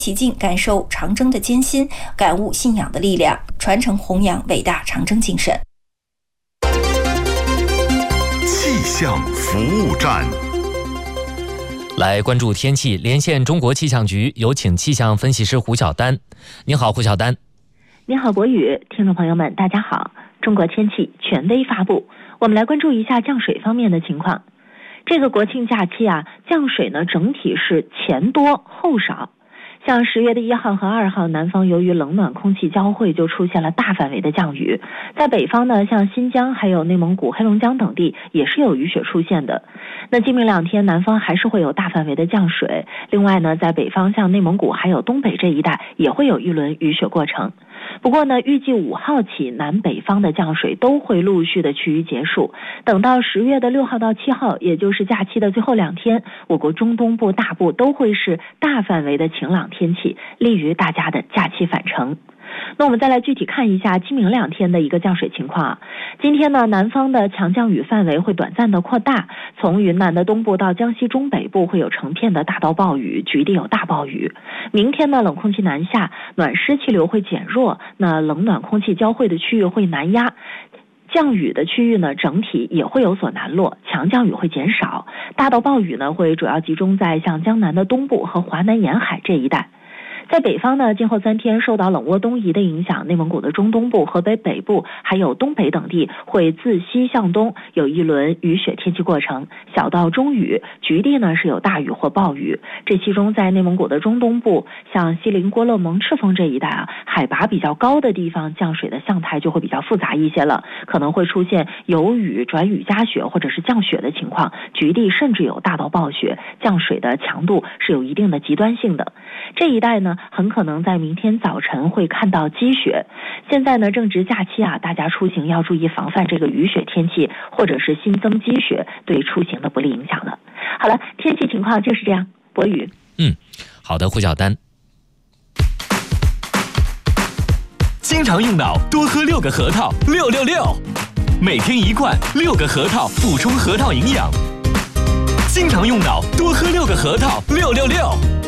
其境感受长征的艰辛，感悟信仰的力量，传承弘扬伟大长征精神。 气象服务站， 来关注天气，连线中国气象局，有请气象分析师胡晓丹。您好，胡晓丹。 您好，博宇，听众朋友们，大家好。中国天气权威发布，我们来关注一下降水方面的情况。这个国庆假期降水呢整体是前多后少。像10月的1号和2号，南方由于冷暖空气交汇，就出现了大范围的降雨。在北方呢，像新疆还有内蒙古、黑龙江等地也是有雨雪出现的。那今明2天，南方还是会有大范围的降水。另外呢，在北方像内蒙古还有东北这一带，也会有一轮雨雪过程。不过呢，预计5号起，南北方的降水都会陆续的趋于结束。等到10月的6号到7号，也就是假期的最后2天，我国中东部大部都会是大范围的晴朗天气，利于大家的假期返程。那我们再来具体看一下今明2天的一个降水情况。今天呢，南方的强降雨范围会短暂的扩大，从云南的东部到江西中北部会有成片的大到暴雨，局地有大暴雨。明天呢，冷空气南下，暖湿气流会减弱，那冷暖空气交汇的区域会南压。降雨的区域呢，整体也会有所南落，强降雨会减少，大到暴雨呢会主要集中在像江南的东部和华南沿海这一带。在北方呢，今后3天受到冷涡东移的影响，内蒙古的中东部、河北北部还有东北等地会自西向东有一轮雨雪天气过程，小到中雨，局地呢是有大雨或暴雨。这其中在内蒙古的中东部，像锡林郭勒盟赤峰这一带海拔比较高的地方，降水的象态就会比较复杂一些了，可能会出现有雨转雨加雪或者是降雪的情况，局地甚至有大到暴雪，降水的强度是有一定的极端性的。这一带呢，很可能在明天早晨会看到积雪。现在呢，正值假期大家出行要注意防范这个雨雪天气或者是新增积雪对出行的不利影响了。好了，天气情况就是这样。博宇。 好的，胡晓丹。 经常用脑，多喝6个核桃，666，每天1罐6个核桃，补充核桃营养。经常用脑，多喝6个核桃，666。